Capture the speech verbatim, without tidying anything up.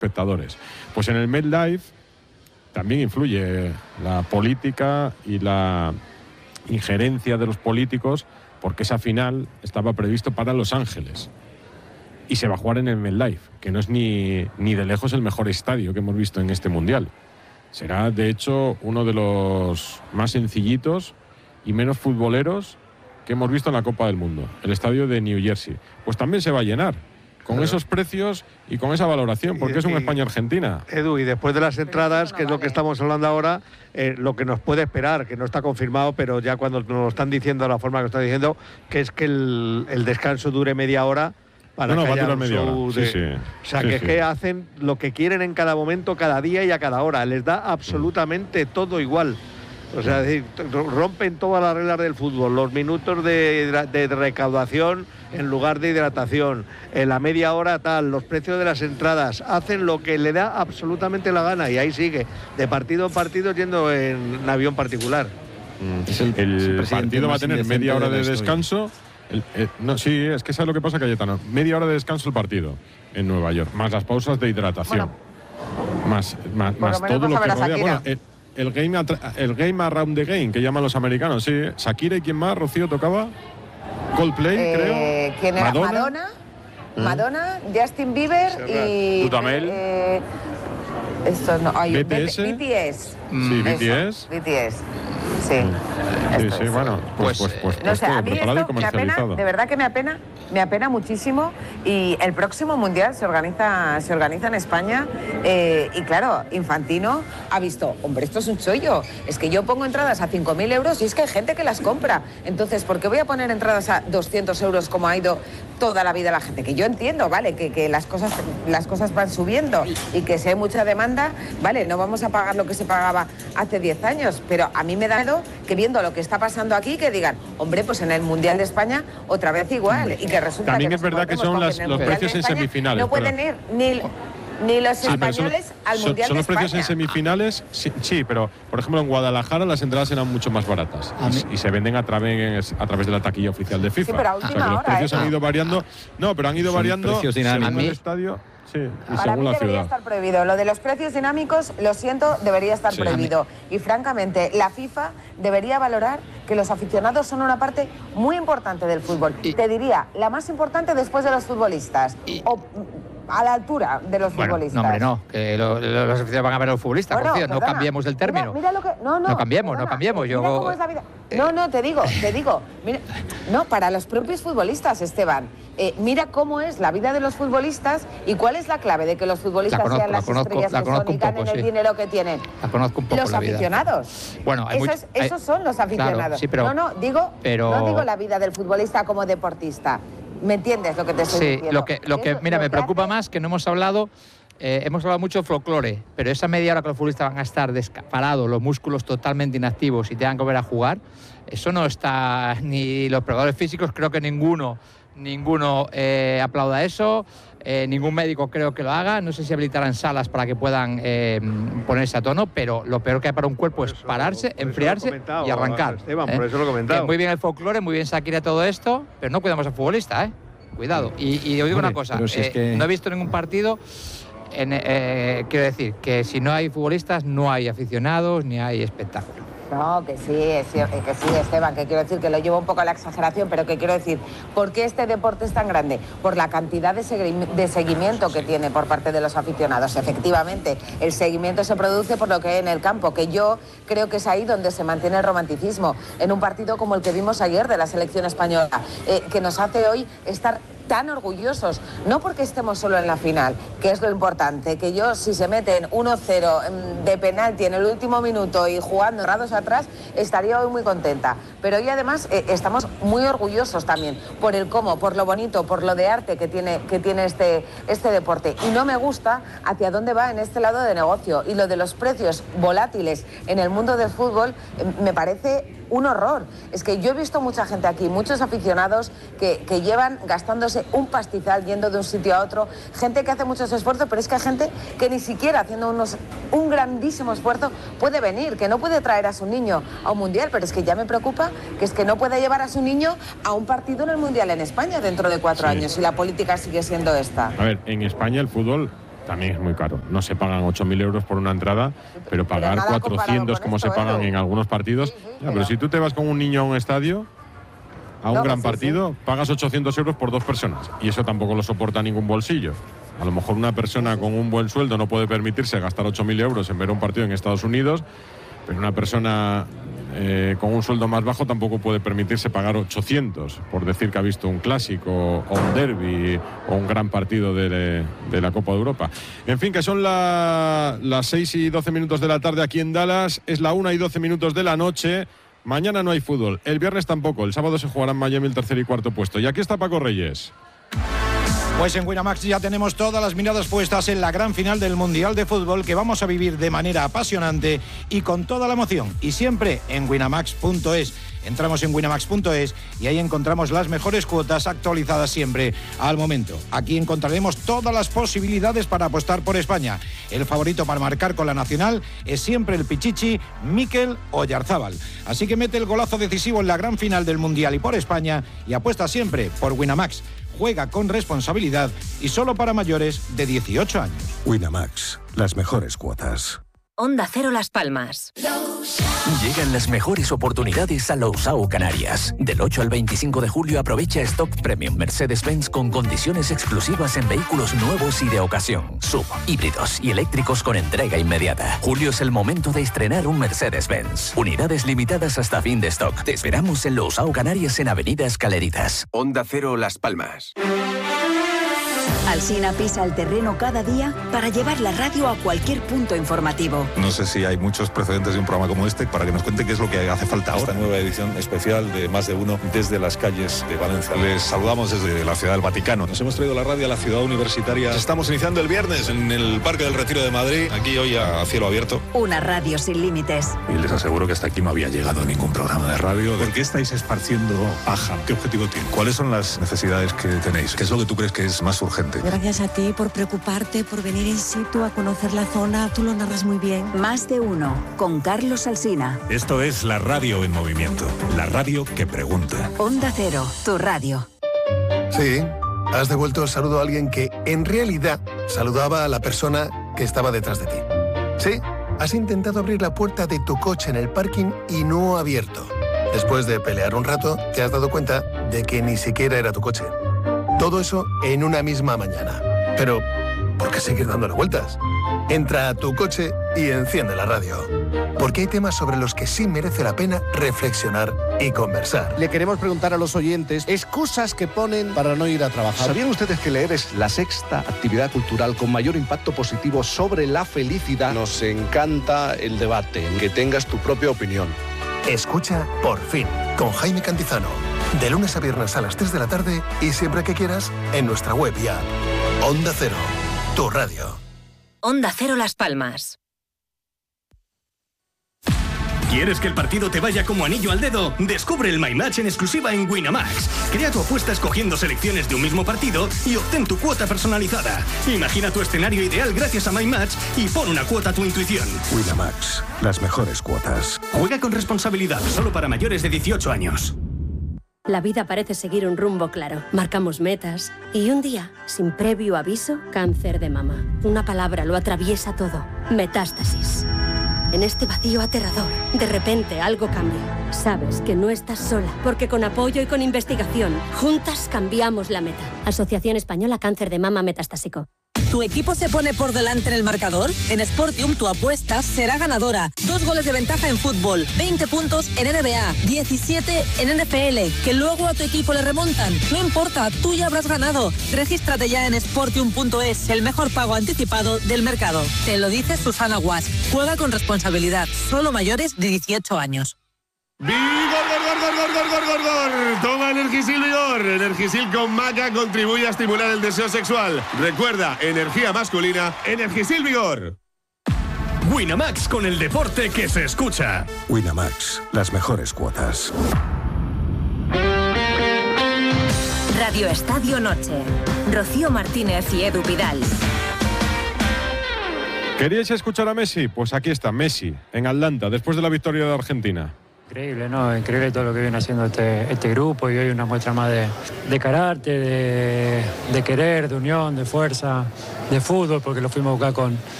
espectadores. Pues en el MetLife también influye la política y la injerencia de los políticos, porque esa final estaba previsto para Los Ángeles y se va a jugar en el MetLife, que no es ni, ni de lejos el mejor estadio que hemos visto en este Mundial. Será, de hecho, uno de los más sencillitos y menos futboleros que hemos visto en la Copa del Mundo, el estadio de New Jersey. Pues también se va a llenar, con claro. esos precios y con esa valoración, porque y, es un España-Argentina. Edu, y después de las entradas, que es lo que estamos hablando ahora, eh, lo que nos puede esperar, que no está confirmado, pero ya cuando nos lo están diciendo de la forma que lo están diciendo, que es que el, el descanso dure media hora. Para no, no, que va haya a durar media hora. De, sí, sí. O sea, sí, que sí. es que hacen lo que quieren en cada momento, cada día y a cada hora. Les da absolutamente todo igual. O sea, es decir, rompen todas las reglas del fútbol, los minutos de, de recaudación en lugar de hidratación, en la media hora tal, los precios de las entradas, hacen lo que le da absolutamente la gana y ahí sigue, de partido en partido yendo en, en avión particular. Es el, el, el partido va a tener media hora de, de descanso. El, el, no, sí, es que sabes lo que pasa, Cayetano. Media hora de descanso el partido en Nueva York, más las pausas de hidratación, bueno, más, más, más todo lo que rodea. Bueno, el, el, game el game around the game, que llaman los americanos, sí. Shakira y quién más, Rocío, tocaba. Coldplay, eh, creo. ¿Quién era? Madonna. Madonna, ¿Eh? Madonna, Justin Bieber y. Dudamel. Eh, esto no. Ay, B T S. B T S. Sí, B T S. B T S. Sí. Sí, sí, bueno, pues, pues, pues, pues no sé, todo a mí preparado esto y me apena, comercializado. de verdad que me apena, me apena muchísimo. Y el próximo mundial se organiza, se organiza en España eh, y claro, Infantino ha visto, hombre, esto es un chollo. Es que yo pongo entradas a cinco mil euros y es que hay gente que las compra. Entonces, ¿por qué voy a poner entradas a doscientos euros como ha ido toda la vida la gente? Que yo entiendo, vale, que, que las cosas, las cosas van subiendo y que si hay mucha demanda, vale, no vamos a pagar lo que se pagaba hace diez años, pero a mí me da miedo que viendo lo que está pasando aquí, que digan, hombre, pues en el Mundial de España otra vez igual, y que resulta también que es verdad que son las, los precios en semifinales. No pueden ir ni, ni los sí, españoles son, al Mundial son de los precios España. en semifinales, sí, sí, pero por ejemplo en Guadalajara las entradas eran mucho más baratas y, y se venden a través, a través de la taquilla oficial de FIFA. Sí, pero a última o sea, que los hora, precios ¿eh? han ido variando. No, pero han ido son variando según el estadio. Sí, y Para según mí la debería ciudad. estar prohibido. Lo de los precios dinámicos, lo siento, debería estar sí. prohibido. Y francamente, la FIFA debería valorar que los aficionados son una parte muy importante del fútbol. Y te diría, la más importante después de los futbolistas. Y o a la altura de los bueno, futbolistas. No, hombre, no. Que lo, lo, los aficionados van a ver a los futbolistas. Bueno, por cierto, no cambiemos el término. Mira, mira lo que, no, no, no cambiemos, perdona, no cambiemos. Mira Yo, cómo es la vida. No, no, te digo, te digo. Mira, no, para los propios futbolistas, Esteban. Eh, mira cómo es la vida de los futbolistas y cuál es la clave de que los futbolistas conozco, sean las conozco, estrellas que son y ganen poco, el sí. dinero que tienen. La conozco un poco los la vida. aficionados. Bueno, hay esos, mucho, hay, esos son los aficionados. Claro, sí, pero, no, no, digo, pero, no digo la vida del futbolista como deportista. ¿Me entiendes lo que te estoy sí, diciendo? Lo que, lo que, mira, lo me que preocupa hace... más que no hemos hablado. Eh, hemos hablado mucho de folclore, pero esa media hora que los futbolistas van a estar parados, los músculos totalmente inactivos y tengan que volver a jugar, eso no está, ni los preparadores físicos, creo que ninguno, ninguno eh, aplauda eso, eh, ningún médico creo que lo haga, no sé si habilitarán salas para que puedan eh, ponerse a tono, pero lo peor que hay para un cuerpo es pararse, enfriarse y arrancar. Esteban, ¿eh? por eso lo he comentado. Eh, muy bien el folclore, muy bien Shakira todo esto, pero no cuidamos al futbolista, ¿eh? Cuidado. Y, y os digo Hombre, una cosa, si eh, es que... no he visto ningún partido... En, eh, quiero decir que si no hay futbolistas no hay aficionados ni hay espectáculo. No, que sí, es, que sí, Esteban, que quiero decir que lo llevo un poco a la exageración, pero que quiero decir, ¿por qué este deporte es tan grande? Por la cantidad de, segui de seguimiento que tiene por parte de los aficionados. Efectivamente, el seguimiento se produce por lo que hay en el campo, que yo creo que es ahí donde se mantiene el romanticismo, en un partido como el que vimos ayer de la selección española, eh, que nos hace hoy estar tan orgullosos, no porque estemos solo en la final, que es lo importante, que yo si se meten uno cero de penalti en el último minuto y jugando errados atrás, estaría hoy muy contenta. Pero hoy además eh, estamos muy orgullosos también por el cómo, por lo bonito, por lo de arte que tiene, que tiene este, este deporte. Y no me gusta hacia dónde va en este lado de negocio. Y lo de los precios volátiles en el mundo del fútbol eh, me parece un horror. Es que yo he visto mucha gente aquí, muchos aficionados que, que llevan gastándose un pastizal yendo de un sitio a otro, gente que hace muchos esfuerzos, pero es que hay gente que ni siquiera haciendo unos, un grandísimo esfuerzo puede venir, que no puede traer a su niño a un mundial, pero es que ya me preocupa que es que no puede llevar a su niño a un partido en el mundial en España dentro de cuatro sí. años y la política sigue siendo esta. A ver, en España el fútbol también es muy caro. No se pagan ocho mil euros por una entrada, pero pagar pero cuatrocientos como esto, se pagan ¿eh? en algunos partidos. Sí, sí, ya, pero... pero si tú te vas con un niño a un estadio, a un no, gran sí, partido, sí. pagas ochocientos euros por dos personas. Y eso tampoco lo soporta ningún bolsillo. A lo mejor una persona con un buen sueldo no puede permitirse gastar ocho mil euros en ver un partido en Estados Unidos, pero una persona eh, con un sueldo más bajo tampoco puede permitirse pagar ochocientos por decir que ha visto un clásico o un derbi o un gran partido de, de la Copa de Europa. En fin, que son la, las seis y doce minutos de la tarde aquí en Dallas, es la una y doce minutos de la noche. Mañana no hay fútbol, el viernes tampoco, el sábado se jugará en Miami el tercer y cuarto puesto. Y aquí está Paco Reyes. Pues en Winamax ya tenemos todas las miradas puestas en la gran final del Mundial de Fútbol que vamos a vivir de manera apasionante y con toda la emoción. Y siempre en winamax punto es. Entramos en winamax punto es y ahí encontramos las mejores cuotas actualizadas siempre al momento. Aquí encontraremos todas las posibilidades para apostar por España. El favorito para marcar con la nacional es siempre el Pichichi, Mikel Oyarzábal. Así que mete el golazo decisivo en la gran final del Mundial y por España y apuesta siempre por Winamax. Juega con responsabilidad y solo para mayores de dieciocho años. Winamax, las mejores cuotas. Onda Cero Las Palmas. Llegan las mejores oportunidades a Lousao Canarias. Del ocho al veinticinco de julio aprovecha Stock Premium Mercedes-Benz con condiciones exclusivas en vehículos nuevos y de ocasión, sub, híbridos y eléctricos con entrega inmediata. Julio es el momento de estrenar un Mercedes-Benz. Unidades limitadas hasta fin de stock. Te esperamos en Lousao Canarias en Avenida Escaleritas. Onda Cero Las Palmas. Alsina pisa el terreno cada día para llevar la radio a cualquier punto informativo. No sé si hay muchos precedentes de un programa como este para que nos cuente qué es lo que hace falta ahora. Esta nueva edición especial de Más de Uno desde las calles de Valencia. Les saludamos desde la Ciudad del Vaticano. Nos hemos traído la radio a la ciudad universitaria. Estamos iniciando el viernes en el Parque del Retiro de Madrid, aquí hoy a cielo abierto. Una radio sin límites. Y les aseguro que hasta aquí no había llegado ningún programa de radio. ¿Por qué estáis esparciendo paja? ¿Qué objetivo tiene? ¿Cuáles son las necesidades que tenéis? ¿Qué es lo que tú crees que es más urgente? Gracias a ti por preocuparte, por venir in situ a conocer la zona. Tú lo narras muy bien. Más de Uno, con Carlos Alsina. Esto es la radio en movimiento. La radio que pregunta. Onda Cero, tu radio. Sí, has devuelto el saludo a alguien que, en realidad, saludaba a la persona que estaba detrás de ti. Sí, has intentado abrir la puerta de tu coche en el parking y no ha abierto. Después de pelear un rato, te has dado cuenta de que ni siquiera era tu coche. Todo eso en una misma mañana. Pero, ¿por qué seguir dándole vueltas? Entra a tu coche y enciende la radio. Porque hay temas sobre los que sí merece la pena reflexionar y conversar. Le queremos preguntar a los oyentes excusas que ponen para no ir a trabajar. ¿Sabían ustedes que leer es la sexta actividad cultural con mayor impacto positivo sobre la felicidad? Nos encanta el debate, que tengas tu propia opinión. Escucha Por Fin, con Jaime Cantizano. De lunes a viernes a las tres de la tarde y siempre que quieras en nuestra web y app. Onda Cero, tu radio. Onda Cero Las Palmas. ¿Quieres que el partido te vaya como anillo al dedo? Descubre el My Match en exclusiva en Winamax. Crea tu apuesta escogiendo selecciones de un mismo partido y obtén tu cuota personalizada. Imagina tu escenario ideal gracias a My Match y pon una cuota a tu intuición. Winamax, las mejores cuotas. Juega con responsabilidad, solo para mayores de dieciocho años. La vida parece seguir un rumbo claro. Marcamos metas y un día, sin previo aviso, cáncer de mama. Una palabra lo atraviesa todo. Metástasis. En este vacío aterrador, de repente algo cambia. Sabes que no estás sola, porque con apoyo y con investigación, juntas cambiamos la meta. Asociación Española Cáncer de Mama Metastásico. ¿Tu equipo se pone por delante en el marcador? En Sportium tu apuesta será ganadora. Dos goles de ventaja en fútbol, veinte puntos en N B A, diecisiete en N F L, que luego a tu equipo le remontan. No importa, tú ya habrás ganado. Regístrate ya en sportium punto es, el mejor pago anticipado del mercado. Te lo dice Susana Guas. Juega con responsabilidad, solo mayores de dieciocho años. ¡Vigor, gor, gor, gor, gor, gor, gor, gor! Toma Energisil Vigor. Energisil con maca contribuye a estimular el deseo sexual. Recuerda, energía masculina, Energisil Vigor. Winamax, con el deporte que se escucha. Winamax, las mejores cuotas. Radio Estadio Noche. Rocío Martínez y Edu Vidal. ¿Queríais escuchar a Messi? Pues aquí está Messi, en Atlanta, después de la victoria de Argentina. Increíble, ¿no? Increíble todo lo que viene haciendo este, este grupo y hoy una muestra más de, de carácter, de, de querer, de unión, de fuerza, de fútbol, porque lo fuimos a buscar con,